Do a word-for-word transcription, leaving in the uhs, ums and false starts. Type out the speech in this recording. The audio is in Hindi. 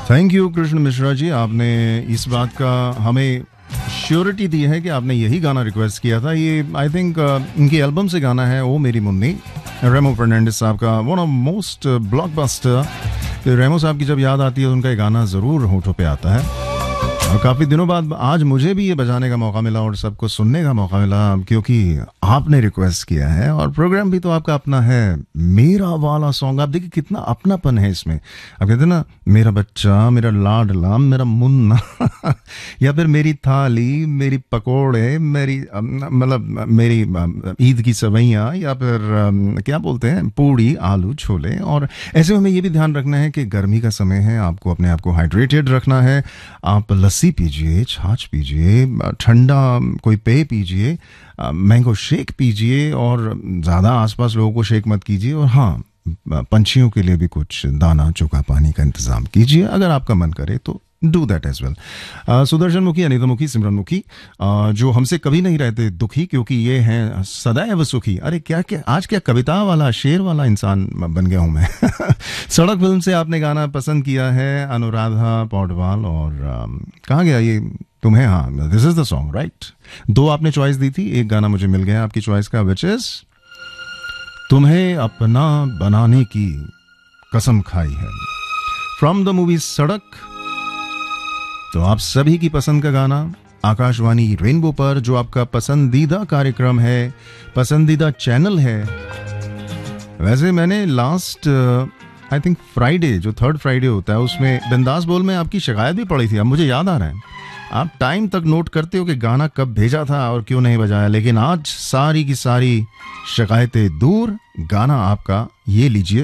थैंक यू कृष्ण मिश्रा जी, आपने इस बात का हमें श्योरिटी दी है कि आपने यही गाना रिक्वेस्ट किया था। ये आई थिंक इनकी एल्बम से गाना है, ओ मेरी मुन्नी, रेमो फर्नांडिस साहब का वन ऑफ मोस्ट ब्लॉकबस्टर। तो रेमो साहब की जब याद आती है तो उनका ये गाना ज़रूर होठों पे आता है। और काफ़ी दिनों बाद आज मुझे भी ये बजाने का मौका मिला और सबको सुनने का मौका मिला, क्योंकि आपने रिक्वेस्ट किया है और प्रोग्राम भी तो आपका अपना है। मेरा वाला सॉन्ग, आप देखिए कितना अपनापन है इसमें। आप कहते हैं ना, मेरा बच्चा, मेरा लाडला, मेरा मुन्ना या फिर मेरी थाली, मेरी पकोड़े, मेरी मतलब मेरी ईद की सवैयाँ, या फिर क्या बोलते हैं, पूड़ी आलू छोले। और ऐसे में हमें ये भी ध्यान रखना है कि गर्मी का समय है, आपको अपने आप को हाइड्रेटेड रखना है। आप लस्सी पीजिए, छाछ पीजिए, ठंडा कोई पेय पीजिए, मैंगो शेक पीजिए, और ज़्यादा आसपास लोगों को शेक मत कीजिए। और हाँ, पंछियों के लिए भी कुछ दाना चोखा पानी का इंतज़ाम कीजिए अगर आपका मन करे तो। Do that as well. Sudarshan मुखी, अनिता मुखी, सिमरन मुखी, uh, जो हमसे कभी नहीं रहते दुखी, क्योंकि ये हैं सदैव सुखी। अरे क्या क्या आज क्या कविता वाला, शेर वाला इंसान बन गया हूं मैं। सड़क फिल्म से आपने गाना पसंद किया है, अनुराधा पौडवाल। और uh, कहाँ गया ये तुम्हें, हाँ this is the song right. दो आपने चॉइस दी थी, एक गाना मुझे मिल गया आपकी चॉइस का, विच इज तुम्हें अपना बनाने की कसम खाई है, फ्रॉम द मूवी सड़क। तो आप सभी की पसंद का गाना आकाशवाणी रेनबो पर, जो आपका पसंदीदा कार्यक्रम है, पसंदीदा चैनल है। वैसे मैंने लास्ट आई थिंक फ्राइडे, जो थर्ड फ्राइडे होता है, उसमें बिंदास बोल में आपकी शिकायत भी पड़ी थी। अब मुझे याद आ रहा है, आप टाइम तक नोट करते हो कि गाना कब भेजा था और क्यों नहीं बजाया। लेकिन आज सारी की सारी शिकायतें दूर, गाना आपका ये लीजिए।